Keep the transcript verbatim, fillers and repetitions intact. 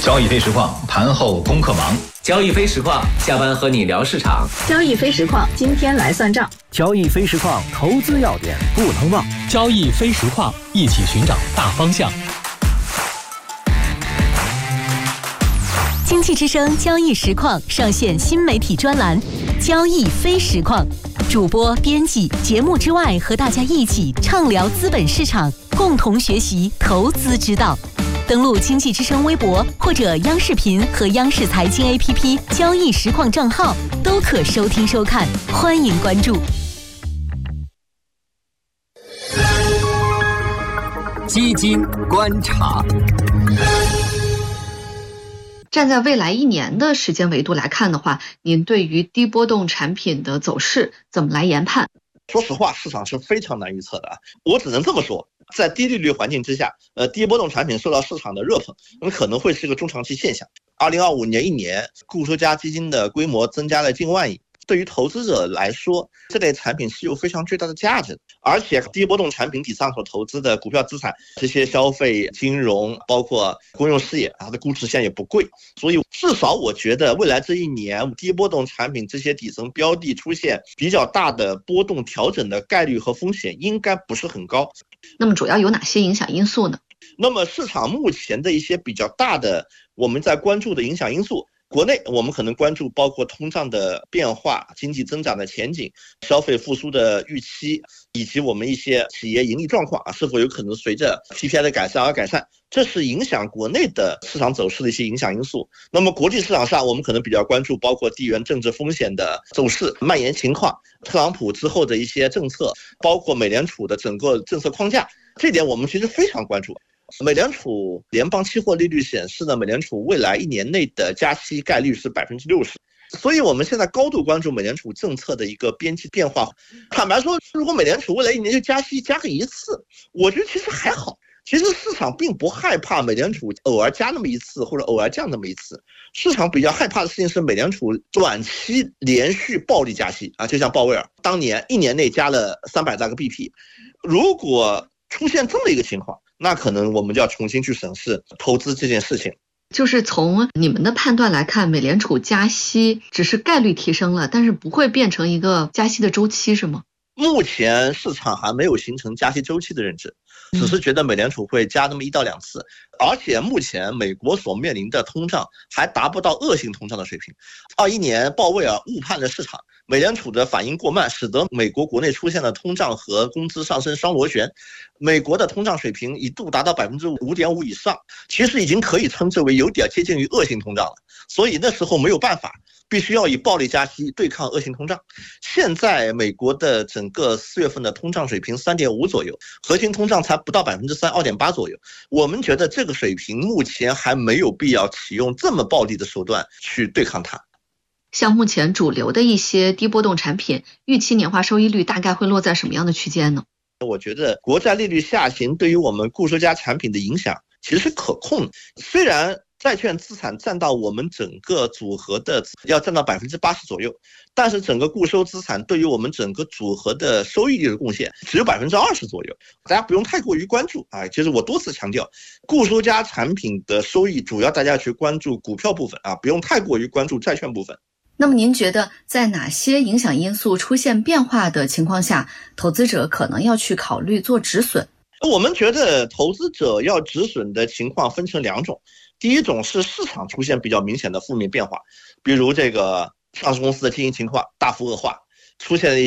交易非实况，盘后功课忙。 交易非实况，下班和你聊市场。 交易非实况，今天来算账。 交易非实况，投资要点不能忘。 交易非实况，一起寻找大方向。 经济之声交易实况上线新媒体专栏交易非实况，主播编辑节目之外和大家一起畅聊资本市场，共同学习投资之道。登录经济之声微博或者央视频和央视财经 A P P 交易实况账号都可收听收看，欢迎关注。 基金观察。 站在未来一年的时间维度来看的话，您对于低波动产品的走势怎么来研判？ 说实话，市场是非常难预测的啊！我只能这么说，在低利率环境之下，呃，低波动产品受到市场的热捧，那么可能会是一个中长期现象。二零二五年一年，固收加基金的规模增加了近万亿。对于投资者来说，这类产品是有非常巨大的价值的，而且低波动产品底上所投资的股票资产，这些消费、金融，包括公用事业，它的估值现在也不贵，所以至少我觉得未来这一年，低波动产品这些底层标的出现比较大的波动调整的概率和风险应该不是很高。 那么主要有哪些影响因素呢？ 那么市场目前的一些比较大的我们在关注的影响因素，国内我们可能关注包括通胀的变化、经济增长的前景、消费复苏的预期，以及我们一些企业盈利状况啊，是否有可能随着 P P I 的改善而改善，这是影响国内的市场走势的一些影响因素。那么国际市场上，我们可能比较关注包括地缘政治风险的走势、蔓延情况、特朗普之后的一些政策，包括美联储的整个政策框架，这点我们其实非常关注。美联储联邦期货利率显示呢，美联储未来一年内的加息概率是百分之六十，所以我们现在高度关注美联储政策的一个边际变化。坦白说，如果美联储未来一年就加息加个一次，我觉得其实还好。其实市场并不害怕美联储偶尔加那么一次或者偶尔降那么一次，市场比较害怕的事情是美联储短期连续暴力加息啊，就像鲍威尔当年一年内加了三百大个 B P， 如果出现这么一个情况，那可能我们就要重新去审视投资这件事情。 就是从你们的判断来看，美联储加息只是概率提升了，但是不会变成一个加息的周期，是吗？ 目前市场还没有形成加息周期的认知，只是觉得美联储会加那么一到两次，而且目前美国所面临的通胀还达不到恶性通胀的水平。二一年鲍威尔误判了市场，美联储的反应过慢，使得美国国内出现了通胀和工资上升双螺旋，美国的通胀水平一度达到 百分之五点五 以上，其实已经可以称之为有点接近于恶性通胀了。所以那时候没有办法，必须要以暴力加息对抗恶性通胀。现在美国的整个四月份的通胀水平 三点五 左右，核心通胀才不到 百分之三，二点八 左右。我们觉得这个水平目前还没有必要启用这么暴力的手段去对抗它。 像目前主流的一些低波动产品，预期年化收益率大概会落在什么样的区间呢？ 我觉得国债利率下行对于我们固收加产品的影响其实是可控的，虽然债券资产占到我们整个组合的要占到 百分之八十 左右，但是整个固收资产对于我们整个组合的收益率的贡献只有 百分之二十 左右，大家不用太过于关注啊。其实我多次强调，固收加产品的收益主要大家去关注股票部分啊，不用太过于关注债券部分。 那么您觉得在哪些影响因素出现变化的情况下，投资者可能要去考虑做止损？ 我们觉得投资者要止损的情况分成两种，第一种是市场出现比较明显的负面变化，比如这个上市公司的经营情况大幅恶化，出现了一